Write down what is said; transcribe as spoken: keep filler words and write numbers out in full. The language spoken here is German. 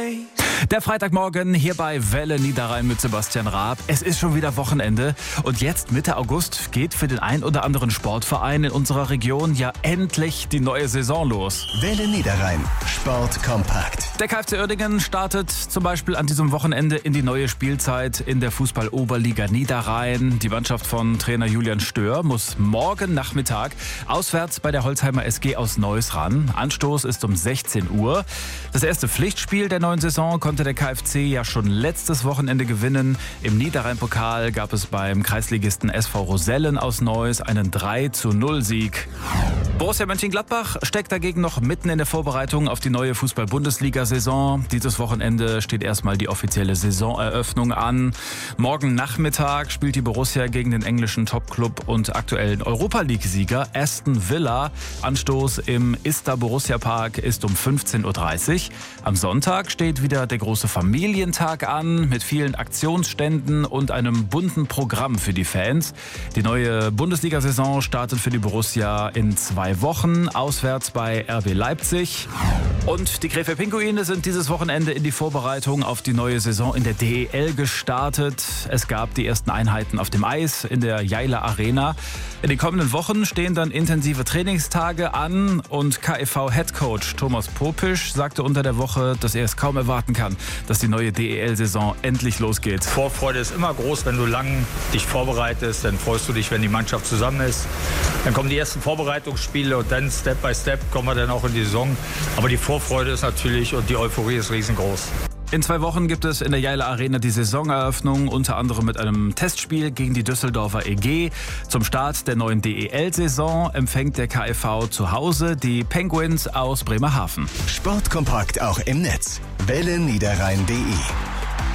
Der Freitagmorgen hier bei Welle Niederrhein mit Sebastian Raab. Es ist schon wieder Wochenende und jetzt Mitte August geht für den ein oder anderen Sportverein in unserer Region ja endlich die neue Saison los. Welle Niederrhein, Sport kompakt. Der KfC Uerdingen startet zum Beispiel an diesem Wochenende in die neue Spielzeit in der Fußball-Oberliga Niederrhein. Die Mannschaft von Trainer Julian Stör muss morgen Nachmittag auswärts bei der Holzheimer S G aus Neuss ran. Anstoß ist um sechzehn Uhr. Das erste Pflichtspiel der neuen Saison konnte der KfC ja schon letztes Wochenende gewinnen. Im Niederrhein-Pokal gab es beim Kreisligisten S V Rosellen aus Neuss einen drei zu null Sieg. Borussia Mönchengladbach steckt dagegen noch mitten in der Vorbereitung auf die neue Fußball-Bundesliga-Saison. Dieses Wochenende steht erstmal die offizielle Saisoneröffnung an. Morgen Nachmittag spielt die Borussia gegen den englischen Topclub und aktuellen Europa-League-Sieger Aston Villa. Anstoß im Ista Borussia Park ist um fünfzehn Uhr dreißig. Am Sonntag steht wieder der große Familientag an mit vielen Aktionsständen und einem bunten Programm für die Fans. Die neue Bundesliga-Saison startet für die Borussia in zwei Wochen, auswärts bei R B Leipzig. Und die Krefeld Pinguine sind dieses Wochenende in die Vorbereitung auf die neue Saison in der D E L gestartet. Es gab die ersten Einheiten auf dem Eis in der Jeiler Arena. In den kommenden Wochen stehen dann intensive Trainingstage an und K F V-Headcoach Thomas Popisch sagte unter der Woche, dass er es kaum erwarten kann, dass die neue D E L-Saison endlich losgeht. Vorfreude ist immer groß, wenn du lang dich vorbereitest, dann freust du dich, wenn die Mannschaft zusammen ist. Dann kommen die ersten Vorbereitungsspiele und dann Step by Step kommen wir dann auch in die Saison. Aber die Vorfreude ist natürlich und die Euphorie ist riesengroß. In zwei Wochen gibt es in der Jeiler Arena die Saisoneröffnung, unter anderem mit einem Testspiel gegen die Düsseldorfer E G. Zum Start der neuen D E L-Saison empfängt der K F V zu Hause die Penguins aus Bremerhaven. Sportkompakt auch im Netz. Welle Niederrhein punkt de